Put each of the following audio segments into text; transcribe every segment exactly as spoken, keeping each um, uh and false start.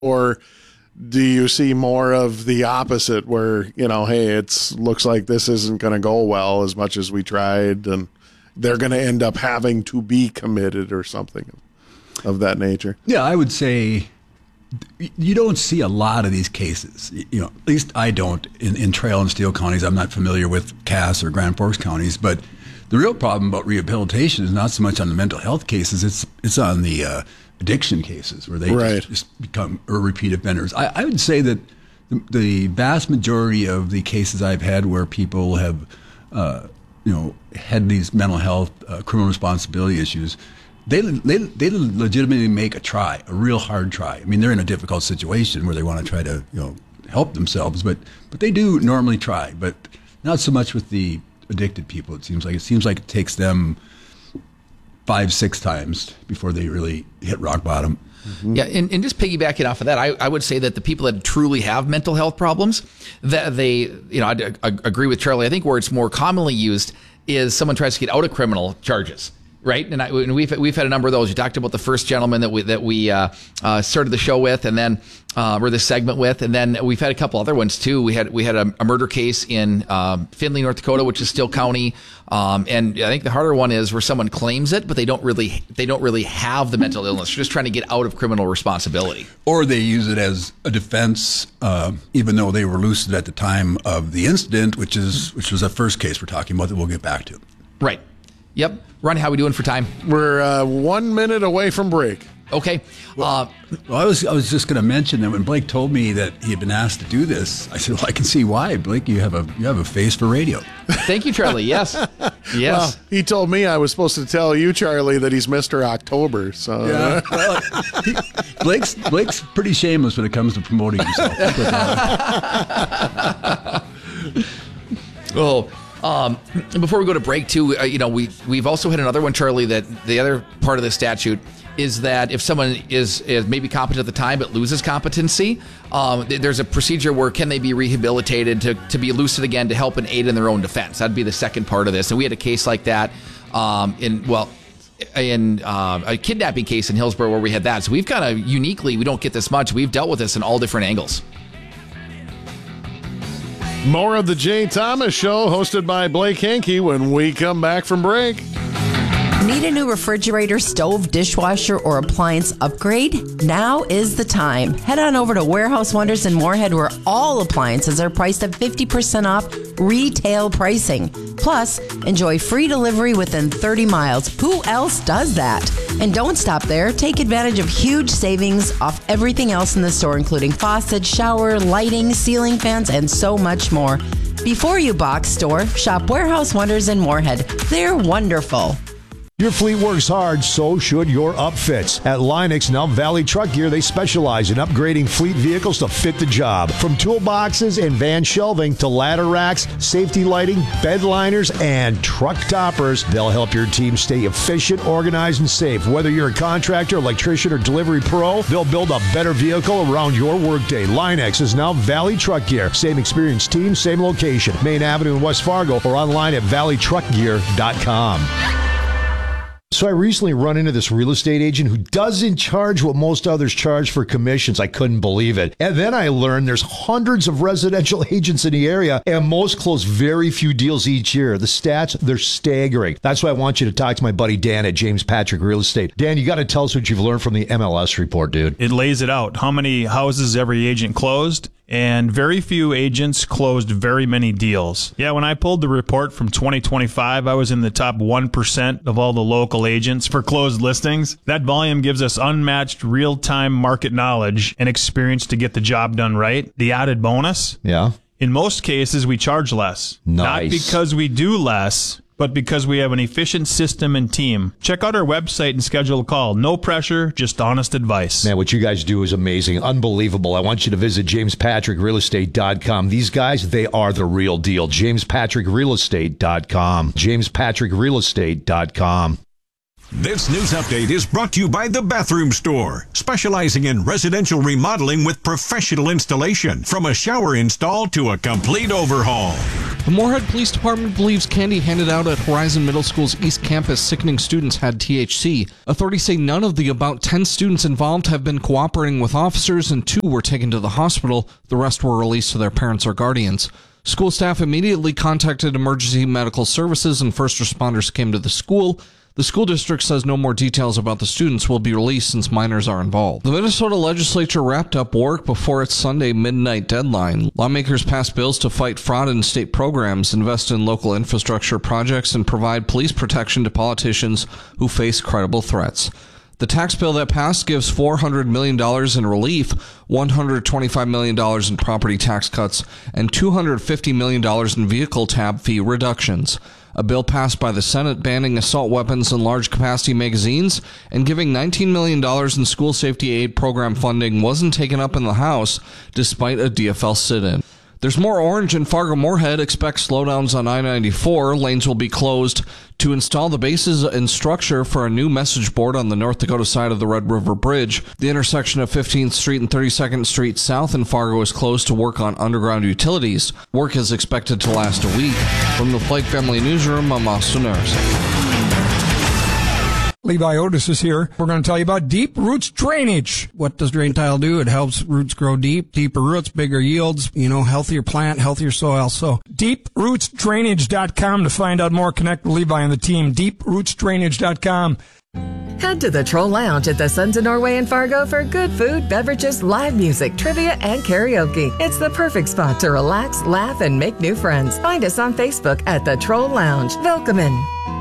Or do you see more of the opposite where, you know, hey, it's looks like this isn't going to go well as much as we tried, and they're going to end up having to be committed or something of that nature? Yeah, I would say you don't see a lot of these cases. You know, at least I don't in, in Trail and Steele counties. I'm not familiar with Cass or Grand Forks counties, but the real problem about rehabilitation is not so much on the mental health cases. It's it's on the uh, addiction cases where they right. just, just become repeat offenders. I, I would say that the, the vast majority of the cases I've had where people have, uh, you know, had these mental health, uh, criminal responsibility issues, they, they they legitimately make a try, a real hard try. I mean, they're in a difficult situation where they want to try to, you know, help themselves, but but they do normally try. But not so much with the addicted people. It seems like it seems like it takes them five, six times before they really hit rock bottom. Mm-hmm. Yeah, and, and just piggybacking off of that, I, I would say that the people that truly have mental health problems, that they, you know, I, I agree with Charlie. I think where it's more commonly used is someone tries to get out of criminal charges. Right, and, I, and we've we've had a number of those. You talked about the first gentleman that we that we uh, uh, started the show with, and then uh, or this segment with, and then we've had a couple other ones too. We had we had a, a murder case in um, Findlay, North Dakota, which is Steele County, um, and I think the harder one is where someone claims it, but they don't really they don't really have the mental illness. They're just trying to get out of criminal responsibility, or they use it as a defense, uh, even though they were lucid at the time of the incident, which is which was the first case we're talking about that we'll get back to. Right. Yep. Ronnie, how are we doing for time? We're uh, one minute away from break. Okay. Well, uh, well I was I was just going to mention that when Blake told me that he had been asked to do this, I said, well, I can see why. Blake, you have a you have a face for radio. Thank you, Charlie. Yes. Yes. Well, he told me I was supposed to tell you, Charlie, that he's Mister October. So yeah. Well, he, Blake's Blake's pretty shameless when it comes to promoting himself. Oh. Um, before we go to break, too, uh, you know, we we've also had another one, Charlie. That the other part of the statute is that if someone is, is maybe competent at the time but loses competency, um, th- there's a procedure where can they be rehabilitated to to be lucid again to help and aid in their own defense. That'd be the second part of this. And we had a case like that um, in well. in uh, a kidnapping case in Hillsborough where we had that. So we've kind of uniquely, we don't get this much. We've dealt with this in all different angles. More of the Jay Thomas Show, hosted by Blake Henke, when we come back from break. Need a new refrigerator, stove, dishwasher, or appliance upgrade? Now is the time. Head on over to Warehouse Wonders in Moorhead, where all appliances are priced at fifty percent off retail pricing. Plus, enjoy free delivery within thirty miles. Who else does that? And don't stop there. Take advantage of huge savings off everything else in the store, including faucets, shower, lighting, ceiling fans, and so much more. Before you box store, shop Warehouse Wonders in Moorhead. They're wonderful. Your fleet works hard, so should your upfits. At Linux and Elm Valley Truck Gear, they specialize in upgrading fleet vehicles to fit the job. From toolboxes and van shelving to ladder racks, safety lighting, bed liners, and truck toppers, they'll help your team stay efficient, organized, and safe. Whether you're a contractor, electrician, or delivery pro, they'll build a better vehicle around your workday. Linux is now Valley Truck Gear. Same experienced team, same location. Main Avenue in West Fargo, or online at valley truck gear dot com. So I recently run into this real estate agent who doesn't charge what most others charge for commissions. I couldn't believe it. And then I learned there's hundreds of residential agents in the area, and most close very few deals each year. The stats, they're staggering. That's why I want you to talk to my buddy Dan at James Patrick Real Estate. Dan, you got to tell us what you've learned from the M L S report, dude. It lays it out. How many houses every agent closed? And very few agents closed very many deals. Yeah, when I pulled the report from twenty twenty-five, I was in the top one percent of all the local agents for closed listings. That volume gives us unmatched real-time market knowledge and experience to get the job done right. The added bonus? Yeah. In most cases, we charge less. Nice. Not because we do less, but because we have an efficient system and team. Check out our website and schedule a call. No pressure, just honest advice. Man, what you guys do is amazing. Unbelievable. I want you to visit james patrick real estate dot com. These guys, they are the real deal. james patrick real estate dot com. james patrick real estate dot com. This news update is brought to you by The Bathroom Store, specializing in residential remodeling with professional installation, from a shower install to a complete overhaul. The Moorhead Police Department believes candy handed out at Horizon Middle School's East Campus sickening students had T H C. Authorities say none of the about ten students involved have been cooperating with officers, and two were taken to the hospital. The rest were released to their parents or guardians. School staff immediately contacted emergency medical services, and first responders came to the school. The school district says no more details about the students will be released since minors are involved. The Minnesota legislature wrapped up work before its Sunday midnight deadline. Lawmakers passed bills to fight fraud in state programs, invest in local infrastructure projects, and provide police protection to politicians who face credible threats. The tax bill that passed gives four hundred million dollars in relief, one hundred twenty-five million dollars in property tax cuts, and two hundred fifty million dollars in vehicle tab fee reductions. A bill passed by the Senate banning assault weapons and large-capacity magazines and giving nineteen million dollars in school safety aid program funding wasn't taken up in the House, despite a D F L sit-in. There's more orange in Fargo-Moorhead. Expect slowdowns on I ninety-four. Lanes will be closed to install the bases and structure for a new message board on the North Dakota side of the Red River Bridge. The intersection of fifteenth Street and thirty-second Street South in Fargo is closed to work on underground utilities. Work is expected to last a week. From the Flake Family Newsroom, I'm Austin Earls. Levi Otis is here. We're going to tell you about Deep Roots Drainage. What does Drain Tile do? It helps roots grow deep, deeper roots, bigger yields, you know, healthier plant, healthier soil. So deep roots drainage dot com to find out more. Connect with Levi and the team. deep roots drainage dot com. Head to the Troll Lounge at the Sons of Norway in Fargo for good food, beverages, live music, trivia, and karaoke. It's the perfect spot to relax, laugh, and make new friends. Find us on Facebook at the Troll Lounge. Welcome.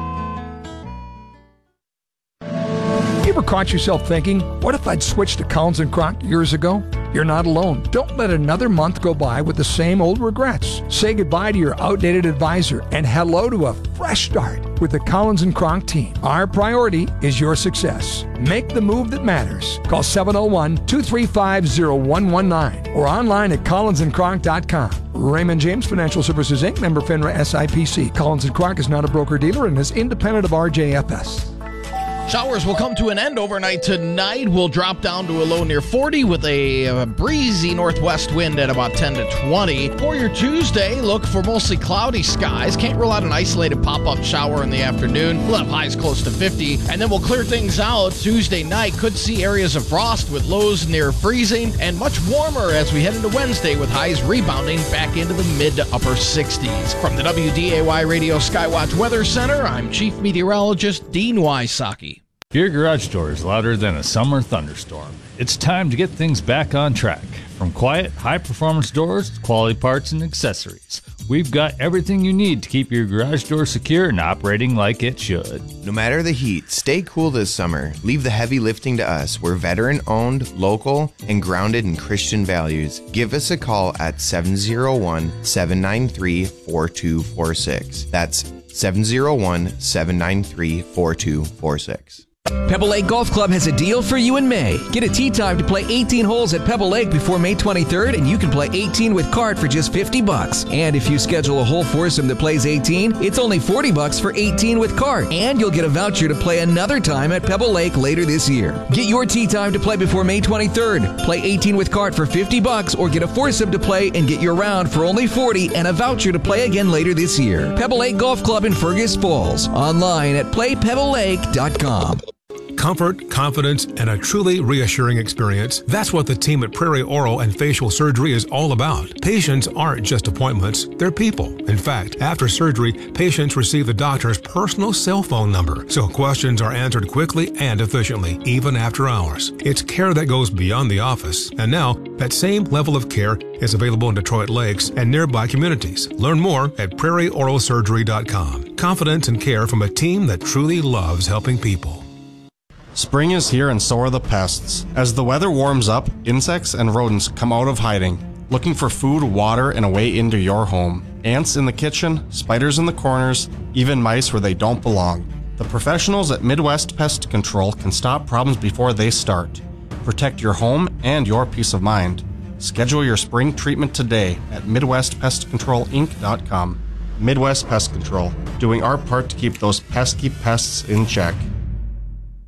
You ever caught yourself thinking, what if I'd switched to Collins and Crock years ago? You're not alone. Don't let another month go by with the same old regrets. Say goodbye to your outdated advisor and hello to a fresh start with the Collins and Crock team. Our priority is your success. Make the move that matters. Call seven oh one, two three five, oh one one nine or online at collins and crock dot com. Raymond James Financial Services, Incorporated, member FINRA S I P C. Collins and Crock is not a broker-dealer and is independent of R J F S. Showers will come to an end overnight tonight. We'll drop down to a low near forty with a, a breezy northwest wind at about ten to twenty. For your Tuesday, look for mostly cloudy skies. Can't rule out an isolated pop-up shower in the afternoon. We'll have highs close to fifty. And then we'll clear things out Tuesday night. Could see areas of frost with lows near freezing and much warmer as we head into Wednesday with highs rebounding back into the mid to upper sixties. From the W D A Y Radio Skywatch Weather Center, I'm Chief Meteorologist Dean Wysocki. Your garage door is louder than a summer thunderstorm. It's time to get things back on track. From quiet, high-performance doors to quality parts and accessories, we've got everything you need to keep your garage door secure and operating like it should. No matter the heat, stay cool this summer. Leave the heavy lifting to us. We're veteran-owned, local, and grounded in Christian values. Give us a call at seven oh one, seven nine three, four two four six. That's seven oh one, seven nine three, four two four six. Pebble Lake Golf Club has a deal for you in May. Get a tee time to play eighteen holes at Pebble Lake before May twenty-third, and you can play eighteen with cart for just fifty bucks. And if you schedule a whole foursome that plays eighteen, it's only forty bucks for eighteen with cart. And you'll get a voucher to play another time at Pebble Lake later this year. Get your tee time to play before May twenty-third. Play eighteen with cart for fifty bucks, or get a foursome to play and get your round for only forty and a voucher to play again later this year. Pebble Lake Golf Club in Fergus Falls. Online at play pebble lake dot com. Comfort, confidence, and a truly reassuring experience. That's what the team at Prairie Oral and Facial Surgery is all about. Patients aren't just appointments, they're people. In fact, after surgery, patients receive the doctor's personal cell phone number, so questions are answered quickly and efficiently, even after hours. It's care that goes beyond the office. And now, that same level of care is available in Detroit Lakes and nearby communities. Learn more at prairie oral surgery dot com. Confidence and care from a team that truly loves helping people. Spring is here and so are the pests. As the weather warms up, insects and rodents come out of hiding, looking for food, water, and a way into your home. Ants in the kitchen, spiders in the corners, even mice where they don't belong. The professionals at Midwest Pest Control can stop problems before they start. Protect your home and your peace of mind. Schedule your spring treatment today at midwest pest control inc dot com. Midwest Pest Control, doing our part to keep those pesky pests in check. Hi,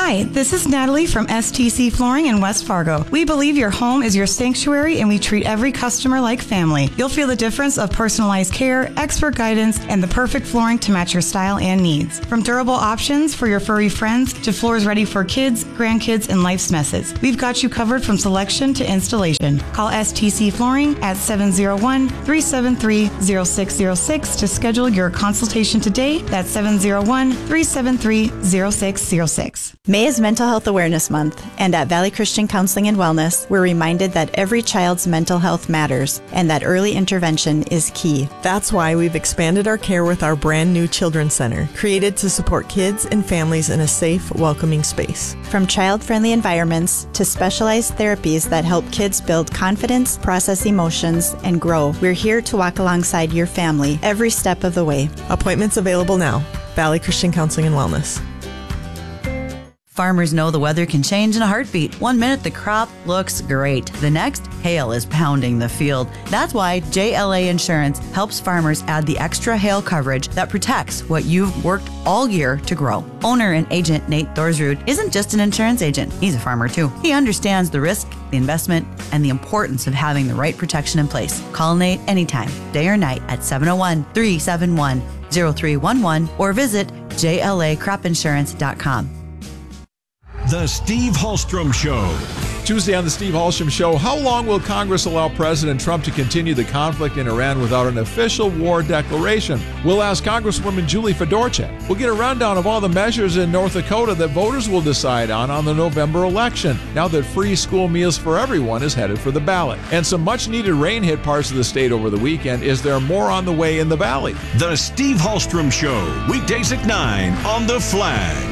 Hi, this is Natalie from S T C Flooring in West Fargo. We believe your home is your sanctuary and we treat every customer like family. You'll feel the difference of personalized care, expert guidance, and the perfect flooring to match your style and needs. From durable options for your furry friends to floors ready for kids, grandkids, and life's messes. We've got you covered from selection to installation. Call S T C Flooring at seven zero one, three seven three, zero six zero six to schedule your consultation today. That's seven zero one, three seven three, zero six zero six. May is Mental Health Awareness Month, and at Valley Christian Counseling and Wellness, we're reminded that every child's mental health matters and that early intervention is key. That's why we've expanded our care with our brand new Children's Center, created to support kids and families in a safe, welcoming space. From child-friendly environments to specialized therapies that help kids build confidence, process emotions, and grow, we're here to walk alongside your family every step of the way. Appointments available now. Valley Christian Counseling and Wellness. Farmers know the weather can change in a heartbeat. One minute the crop looks great. The next, hail is pounding the field. That's why J L A Insurance helps farmers add the extra hail coverage that protects what you've worked all year to grow. Owner and agent Nate Thorsrud isn't just an insurance agent. He's a farmer too. He understands the risk, the investment, and the importance of having the right protection in place. Call Nate anytime, day or night at seven oh one, three seven one, oh three one one or visit J L A crop insurance dot com. The Steve Hallstrom Show. Tuesday on the Steve Hallstrom Show, how long will Congress allow President Trump to continue the conflict in Iran without an official war declaration? We'll ask Congresswoman Julie Fedorchak. We'll get a rundown of all the measures in North Dakota that voters will decide on on the November election, now that free school meals for everyone is headed for the ballot. And some much-needed rain hit parts of the state over the weekend. Is there more on the way in the valley? The Steve Hallstrom Show, weekdays at nine on The Flag.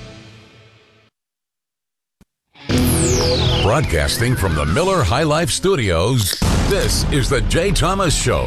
Broadcasting from the Miller High Life Studios, this is the Jay Thomas Show.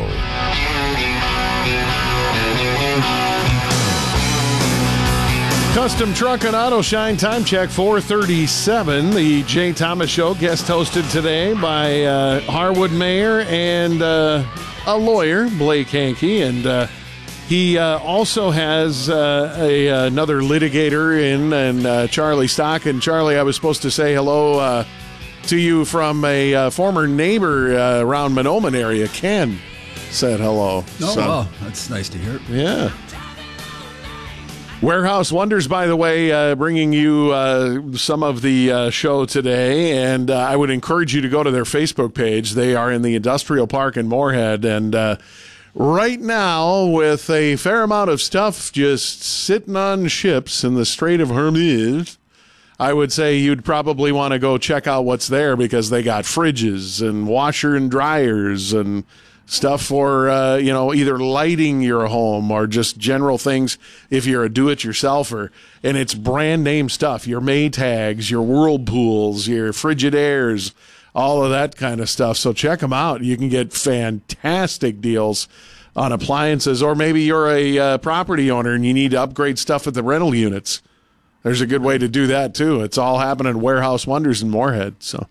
Custom Truck and Auto Shine time check four thirty-seven. The Jay Thomas Show, guest hosted today by uh, Harwood Mayor and uh, a lawyer, Blake Hankey, and uh, he uh, also has uh, a, another litigator in, and uh, Charlie Stock. And Charlie, I was supposed to say hello uh, to you from a uh, former neighbor uh, around Monoman area. Ken said hello. Oh, so, wow. That's nice to hear. Yeah. Warehouse Wonders, by the way, uh, bringing you uh, some of the uh, show today, and uh, I would encourage you to go to their Facebook page. They are in the Industrial Park in Moorhead, and uh, right now, with a fair amount of stuff just sitting on ships in the Strait of Hormuz, I would say you'd probably want to go check out what's there, because they got fridges and washer and dryers and stuff for, uh, you know, either lighting your home or just general things if you're a do-it-yourselfer. And it's brand name stuff, your Maytags, your Whirlpools, your Frigidairs, all of that kind of stuff. So check them out. You can get fantastic deals on appliances, or maybe you're a uh, property owner and you need to upgrade stuff at the rental units. There's a good way to do that too. It's all happening at Warehouse Wonders in Moorhead. So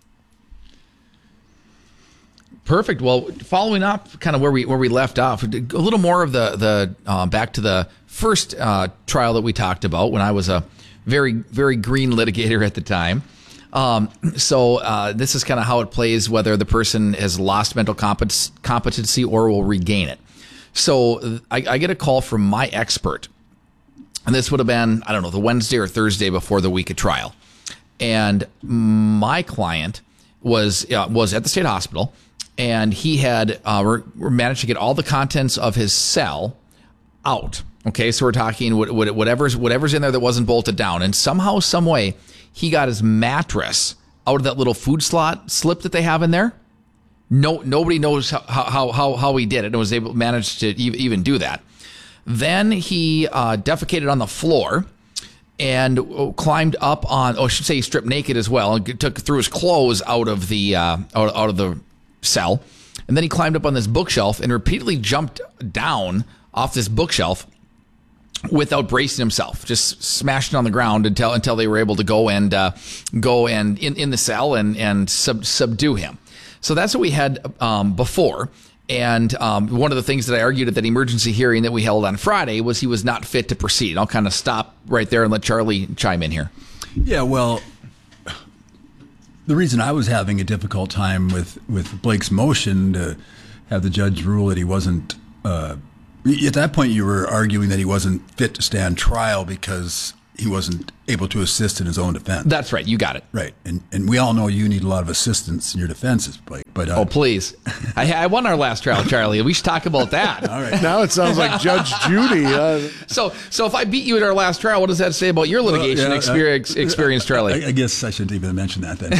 perfect. Well, following up kind of where we where we left off, a little more of the the uh, back to the first uh, trial that we talked about when I was a very very green litigator at the time. Um, so uh, this is kind of how it plays, whether the person has lost mental compet- competency or will regain it. So I, I get a call from my expert, and this would have been, I don't know, the Wednesday or Thursday before the week of trial. And my client was uh, was at the state hospital, and he had uh, managed to get all the contents of his cell out. Okay, so we're talking whatever's whatever's in there that wasn't bolted down, and somehow, some way, he got his mattress out of that little food slot slip that they have in there. No, nobody knows how how how, how he did it and was able managed to even do that. Then he uh, defecated on the floor and climbed up on. Oh, I should say he stripped naked as well and took threw his clothes out of the uh, out, out of the cell, and then he climbed up on this bookshelf and repeatedly jumped down off this bookshelf without bracing himself, just smashing on the ground until until they were able to go and uh, go and in, in the cell and and sub, subdue him. So that's what we had um, before. And um, one of the things that I argued at that emergency hearing that we held on Friday was he was not fit to proceed. I'll kind of stop right there and let Charlie chime in here. Yeah, well, the reason I was having a difficult time with, with Blake's motion to have the judge rule that he wasn't, uh, at that point you were arguing that he wasn't fit to stand trial because he wasn't able to assist in his own defense. That's right. You got it. Right. And and we all know you need a lot of assistance in your defenses, Blake. But uh, oh, please. I, I won our last trial, Charlie. We should talk about that. All right. Now it sounds like Judge Judy. Uh, so so if I beat you at our last trial, what does that say about your litigation well, yeah, experience, uh, experience, Charlie? I, I guess I shouldn't even mention that then.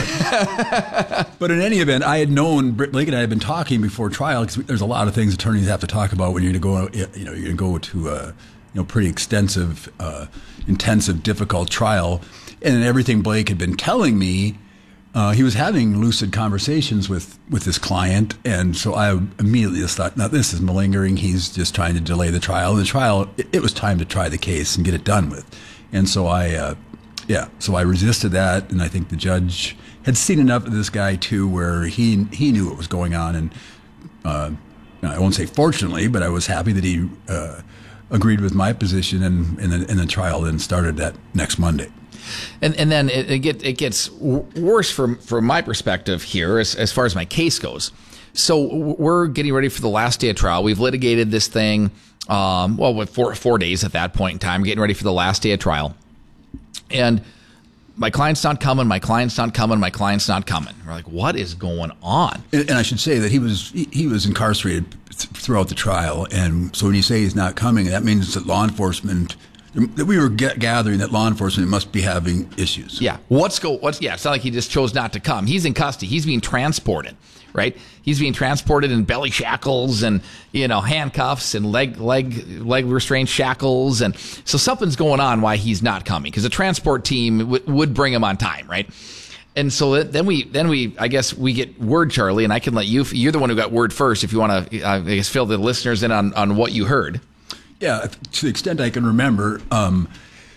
But, but in any event, I had known, Blake and I had been talking before trial, because there's a lot of things attorneys have to talk about when you're going to go, you know, you're going to go to a you know, pretty extensive, uh, intensive, difficult trial. And everything Blake had been telling me, uh, he was having lucid conversations with, with his client. And so I immediately just thought, now this is malingering. He's just trying to delay the trial. And the trial, it, it was time to try the case and get it done with. And so I, uh, yeah, so I resisted that. And I think the judge had seen enough of this guy too, where he, he knew what was going on. And, uh, I won't say fortunately, but I was happy that he, uh, agreed with my position, and, and, the, and the trial then started that next Monday. And and then it, it, get, it gets worse from, from my perspective here as, as far as my case goes. So we're getting ready for the last day of trial. We've litigated this thing, um, well, with four, four days at that point in time, getting ready for the last day of trial. And my client's not coming, my client's not coming, my client's not coming. We're like, what is going on? And, and I should say that he was he, he was incarcerated th- throughout the trial. And so when you say he's not coming, that means that law enforcement, that we were get, gathering that law enforcement must be having issues. Yeah. What's go? What's yeah? It's not like he just chose not to come. He's in custody. He's being transported, right? He's being transported in belly shackles and you know handcuffs and leg leg leg restraint shackles, and so something's going on why he's not coming, because the transport team w- would bring him on time, right? And so then we then we I guess we get word, Charlie, and I can let you. You're the one who got word first. If you want to, uh, I guess, fill the listeners in on on what you heard. Yeah, to the extent I can remember, um,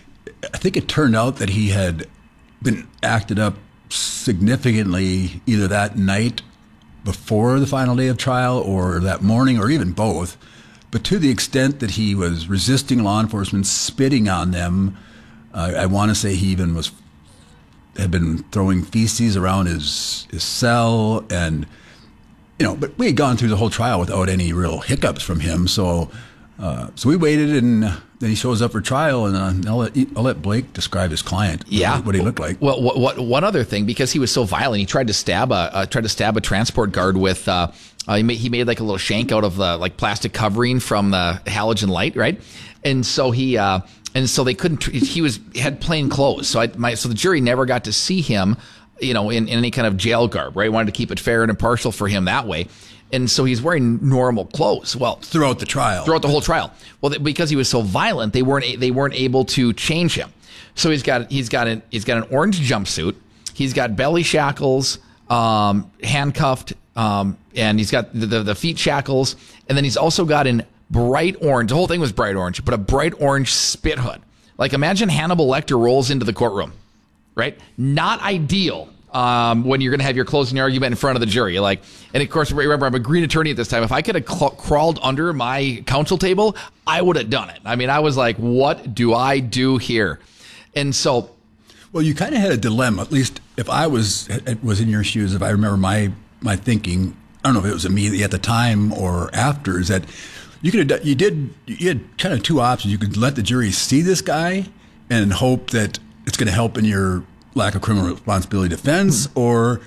I think it turned out that he had been acted up significantly either that night before the final day of trial or that morning or even both. But to the extent that he was resisting law enforcement, spitting on them, uh, I want to say he even was had been throwing feces around his his cell, and you know. But we had gone through the whole trial without any real hiccups from him, so. Uh, so we waited, and uh, then he shows up for trial, and uh, I'll, let, I'll let Blake describe his client. Yeah, what he looked like. Well, what, what, one other thing, because he was so violent, he tried to stab a uh, tried to stab a transport guard with. Uh, uh, he made he made like a little shank out of the like plastic covering from the halogen light, right? And so he uh, and so they couldn't. He was had plain clothes, so I my so the jury never got to see him, you know, in, in any kind of jail garb, right? Wanted to keep it fair and impartial for him that way. And so he's wearing normal clothes. Well, throughout the trial, throughout the whole trial. Well, because he was so violent, they weren't they weren't able to change him. So he's got he's got an he's got an orange jumpsuit. He's got belly shackles, um, handcuffed, um, and he's got the, the the feet shackles. And then he's also got an bright orange. The whole thing was bright orange, but a bright orange spit hood. Like imagine Hannibal Lecter rolls into the courtroom, right? Not ideal. Um, when you're going to have your closing argument in front of the jury. Like, and of course, remember, I'm a green attorney at this time. If I could have cl- crawled under my counsel table, I would have done it. I mean, I was like, what do I do here? And so. Well, you kind of had a dilemma, at least if I was was in your shoes, if I remember my, my thinking, I don't know if it was immediately at the time or after, is that you could have, you did, you had kind of two options. You could let the jury see this guy and hope that it's going to help in your lack of criminal responsibility defense, or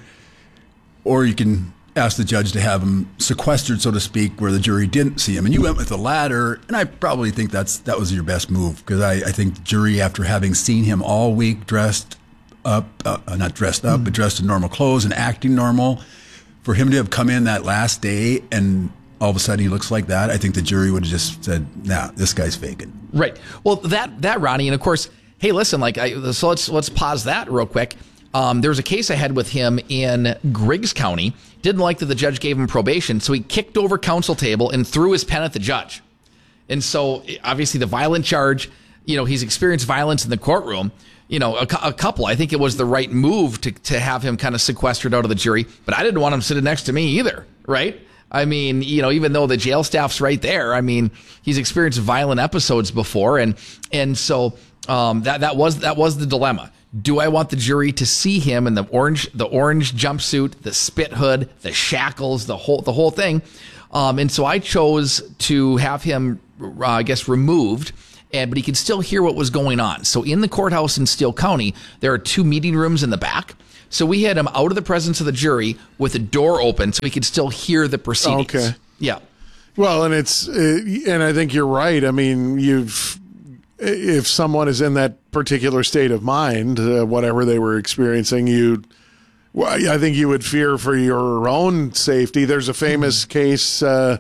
or you can ask the judge to have him sequestered, so to speak, where the jury didn't see him. And you went with the latter, and I probably think that's that was your best move, because I, I think the jury, after having seen him all week dressed up, uh, not dressed up, mm. but dressed in normal clothes and acting normal, for him to have come in that last day and all of a sudden he looks like that, I think the jury would have just said, nah, this guy's faking. Right. Well, that, that Ronnie, and of course, hey, listen, like, I, so let's let's pause that real quick. Um, there was a case I had with him in Griggs County. Didn't like that the judge gave him probation, so he kicked over counsel table and threw his pen at the judge. And so, obviously, the violent charge, you know, he's experienced violence in the courtroom. You know, a, a couple. I think it was the right move to to have him kind of sequestered out of the jury, but I didn't want him sitting next to me either, right? I mean, you know, even though the jail staff's right there, I mean, he's experienced violent episodes before, and and so. Um, that that was that was the dilemma. do I want the jury to see him in the orange, the orange jumpsuit, the spit hood, the shackles, the whole, the whole thing? Um, and so I chose to have him, uh, I guess, removed. And, but he could still hear what was going on. So in the courthouse in Steele County, there are two meeting rooms in the back. So we had him out of the presence of the jury with the door open so we could still hear the proceedings. Okay. Yeah. Well, and it's, uh, and I think you're right. I mean, you've, if someone is in that particular state of mind, uh, whatever they were experiencing, you, well, I think you would fear for your own safety. There's a famous mm-hmm. case, uh,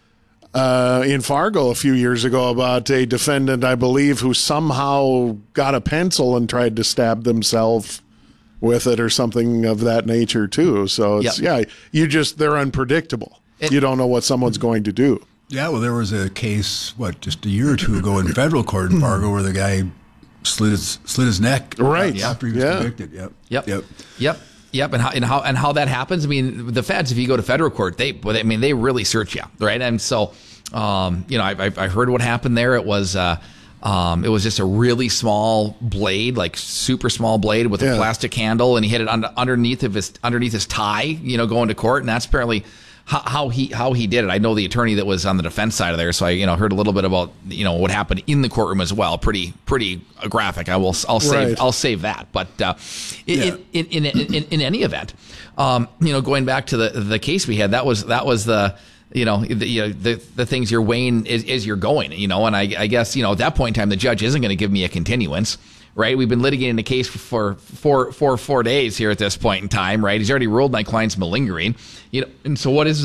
Uh, in Fargo a few years ago about a defendant, I believe, who somehow got a pencil and tried to stab themselves with it or something of that nature too. So it's, yep. yeah, you just, they're unpredictable. It, you don't know what someone's going to do. Yeah, well, there was a case, what, just a year or two ago in federal court in Fargo where the guy slit his, slit his neck right. after he was yeah. convicted. Yep. Yep. Yep. Yep. Yep, and how and how and how that happens. I mean, the feds, if you go to federal court, they, I mean, they really search you, right? And so, um, you know, I, I heard what happened there. It was, uh, um, it was just a really small blade, like super small blade with yeah. a plastic handle, and he hit it under, underneath of his underneath his tie, you know, going to court, and that's apparently how, how he how he did it. I know the attorney that was on the defense side of there, so I you know heard a little bit about you know what happened in the courtroom as well. Pretty pretty graphic. I will I'll save right. I'll save that. But uh, in, yeah. in, in, in in in any event, um, you know, going back to the the case we had, that was that was the you know the you know, the, the things you're weighing as, as you're going. You know, and I, I guess you know at that point in time, the judge isn't going to give me a continuance. Right, we've been litigating the case for four, four, four days here at this point in time. Right, he's already ruled my client's malingering. You know, and so what is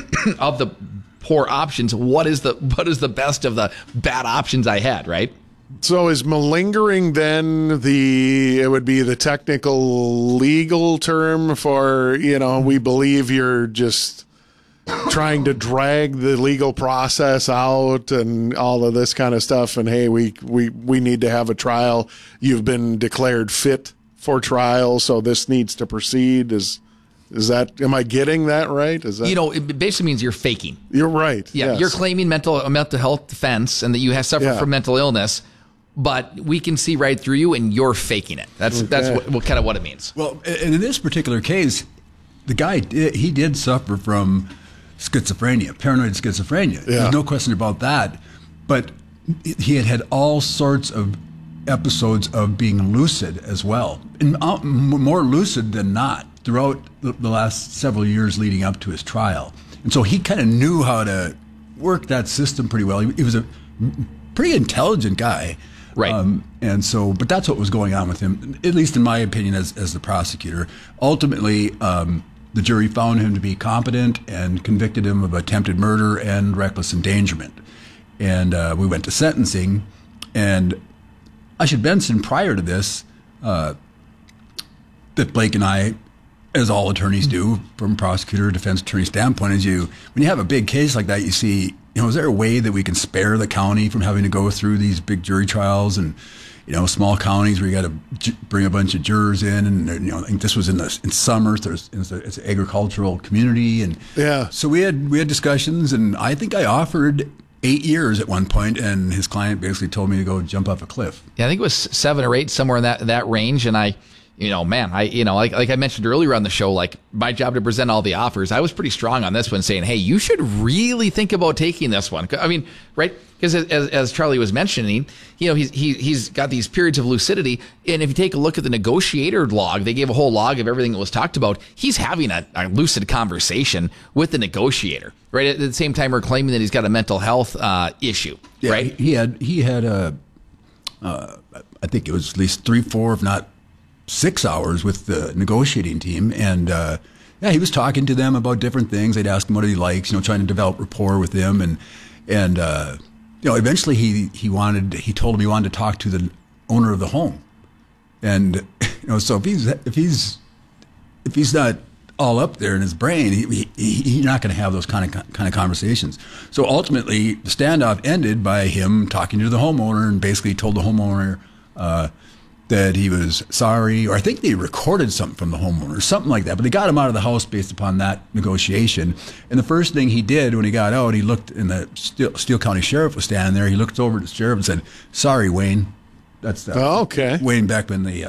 of the poor options? What is the what is the best of the bad options I had? Right. So is malingering then the it would be the technical legal term for you know we believe you're just trying to drag the legal process out and all of this kind of stuff, and hey, we we we need to have a trial. You've been declared fit for trial, so this needs to proceed. Is is that? Am I getting that right? Is that? You know, it basically means you're faking. You're right. Yeah, yes. You're claiming mental a mental health defense and that you have suffered yeah. from mental illness, but we can see right through you, and you're faking it. That's okay. that's what, what kind of what it means. Well, and in this particular case, the guy did, he did suffer from schizophrenia, paranoid schizophrenia. Yeah. There's no question about that. But he had had all sorts of episodes of being lucid as well, and more lucid than not throughout the last several years leading up to his trial. And so he kind of knew how to work that system pretty well. He, he was a pretty intelligent guy. Right. Um, and so, but that's what was going on with him, at least in my opinion as, as the prosecutor. Ultimately, um, the jury found him to be competent and convicted him of attempted murder and reckless endangerment. And uh, we went to sentencing. And I should mention prior to this uh, that Blake and I, as all attorneys do, from prosecutor, defense attorney standpoint, is you when you have a big case like that, you see, you know, is there a way that we can spare the county from having to go through these big jury trials and, you know, small counties where you got to j- bring a bunch of jurors in, and you know, I think this was in the in summer. So there's it's, a, it's an agricultural community, and yeah. So we had we had discussions, and I think I offered eight years at one point, and his client basically told me to go jump off a cliff. Yeah, I think it was seven or eight, somewhere in that that range, and I. You know, man, I, you know, like, like I mentioned earlier on the show, like my job to present all the offers, I was pretty strong on this one saying, hey, you should really think about taking this one. I mean, right. Because as, as Charlie was mentioning, you know, he's, he, he's got these periods of lucidity. And if you take a look at the negotiator log, they gave a whole log of everything that was talked about. He's having a, a lucid conversation with the negotiator, right? At the same time, we're claiming that he's got a mental health uh, issue, yeah, right? He had, he had a, uh, I think it was at least three, four, if not six hours with the negotiating team, and uh, yeah, he was talking to them about different things. They'd ask him what he likes, you know, trying to develop rapport with them, and and uh, you know, eventually he he wanted he told him he wanted to talk to the owner of the home, and you know, so if he's if he's if he's not all up there in his brain, he, he, he's not going to have those kind of kind of conversations. So ultimately, the standoff ended by him talking to the homeowner and basically told the homeowner. Uh, that he was sorry, or I think they recorded something from the homeowner, something like that. But they got him out of the house based upon that negotiation. And the first thing he did when he got out, he looked, and the Steele, Steele County Sheriff was standing there. He looked over at the sheriff and said, sorry, Wayne. That's uh, oh, okay. Wayne Beckman, the uh,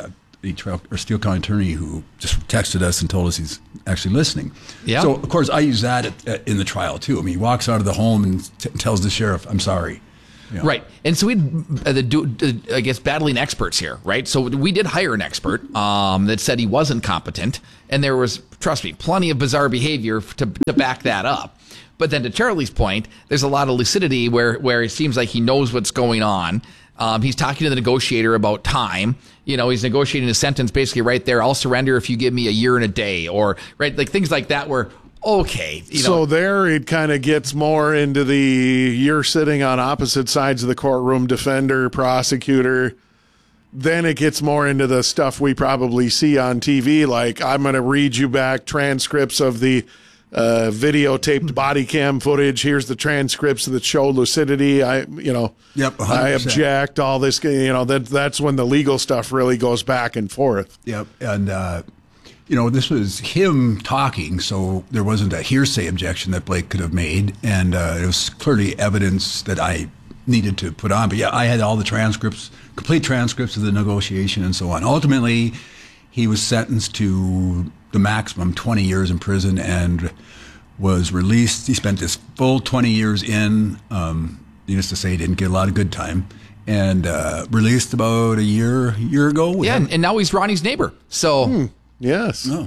the Trail, or Steele County attorney who just texted us and told us he's actually listening. Yeah. So, of course, I use that at, at, in the trial, too. I mean, he walks out of the home and t- tells the sheriff, I'm sorry. You know. Right. And so we uh, the, uh, I guess, battling experts here, right? So we did hire an expert um, that said he wasn't competent. And there was, trust me, plenty of bizarre behavior to, to back that up. But then to Charlie's point, there's a lot of lucidity where, where it seems like he knows what's going on. Um, he's talking to the negotiator about time. You know, he's negotiating a sentence basically right there. I'll surrender if you give me a year and a day, or right, like things like that where, okay. You know. So there it kind of gets more into the you're sitting on opposite sides of the courtroom, defender, prosecutor. Then it gets more into the stuff we probably see on T V, like I'm going to read you back transcripts of the uh, videotaped body cam footage. Here's the transcripts that show lucidity. I, you know, yep, I object. All this, you know, that that's when the legal stuff really goes back and forth. Yep, and uh, you know, this was him talking, so there wasn't a hearsay objection that Blake could have made, and uh, it was clearly evidence that I needed to put on. But yeah, I had all the transcripts, complete transcripts of the negotiation and so on. Ultimately, he was sentenced to the maximum twenty years in prison and was released. He spent his full twenty years in, um, needless to say, he didn't get a lot of good time, and uh, released about a year year ago. Yeah, and, and now he's Ronnie's neighbor. So... Hmm. Yes. No.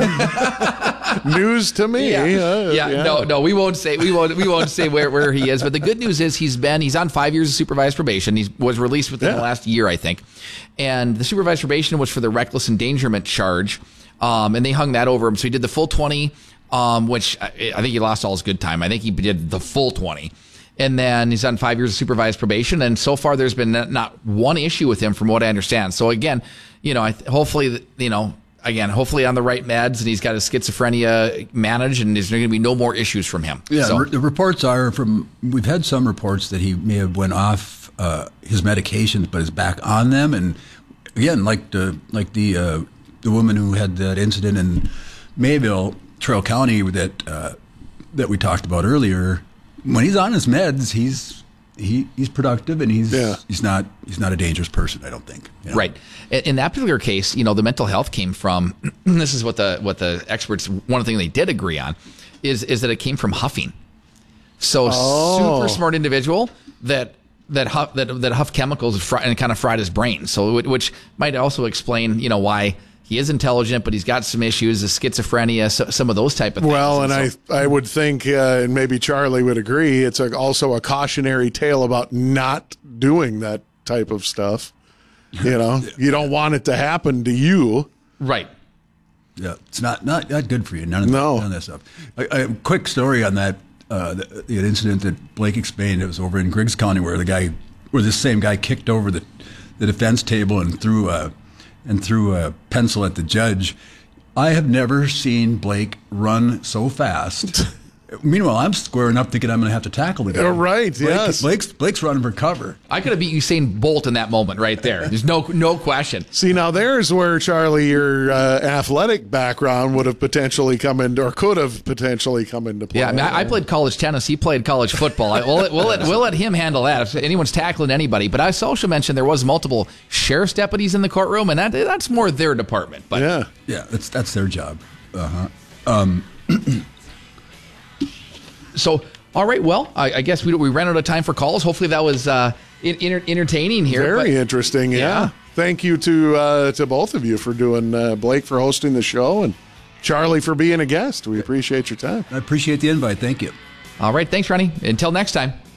News to me. Yeah. Uh, yeah. yeah. No. No. We won't say. We won't. We won't say where, where he is. But the good news is he's been. He's on five years of supervised probation. He was released within yeah. the last year, I think. And the supervised probation was for the reckless endangerment charge, um, and they hung that over him. So he did the full twenty, um, which I, I think he lost all his good time. I think he did the full twenty. And then he's on five years of supervised probation. And so far, there's been not one issue with him, from what I understand. So again, you know, I th- hopefully, you know. Again, hopefully on the right meds, and he's got his schizophrenia managed, and there's going to be no more issues from him. Yeah, so. the reports are from, we've had some reports that he may have went off uh, his medications, but is back on them. And again, like the like the uh, the woman who had that incident in Mayville, Trail County, that uh, that we talked about earlier, when he's on his meds, he's he he's productive, and he's yeah. he's not he's not a dangerous person, I don't think. You know? Right. In that particular case, you know, the mental health came from. This is what the what the experts. One thing they did agree on is is that it came from huffing. So oh. super smart individual that that huff, that that huff chemicals and, fry, and kind of fried his brain. So which might also explain, you know, why he is intelligent, but he's got some issues, the schizophrenia, so, some of those type of things. Well, and, and so, I I would think, uh, and maybe Charlie would agree, it's a, also a cautionary tale about not doing that type of stuff. You know, you don't want it to happen to you. Right. Yeah, it's not not, not good for you. None of, no. none of that stuff. A, a quick story on that, uh, the, the incident that Blake explained. It was over in Griggs County where the guy, where this same guy kicked over the, the defense table and threw a, and threw a pencil at the judge. I have never seen Blake run so fast. Meanwhile, I'm squaring up thinking I'm going to have to tackle the guy. Uh, right, Blake, yes. Blake's, Blake's running for cover. I could have beat Usain Bolt in that moment right there. There's no no question. See, now there's where, Charlie, your uh, athletic background would have potentially come into, or could have potentially come into play. Yeah, I, mean, I, I played college tennis. He played college football. I, we'll, let, we'll, let, we'll let him handle that if anyone's tackling anybody. But I also mentioned there was multiple sheriff's deputies in the courtroom, and that that's more their department. But yeah. Yeah, that's, that's their job. Uh-huh. Um So, all right, well, I, I guess we we ran out of time for calls. Hopefully that was uh, in, in, entertaining here. Very but, interesting, yeah. yeah. Thank you to uh, to both of you for doing, uh, Blake for hosting the show, and Charlie for being a guest. We appreciate your time. I appreciate the invite. Thank you. All right, thanks, Ronnie. Until next time.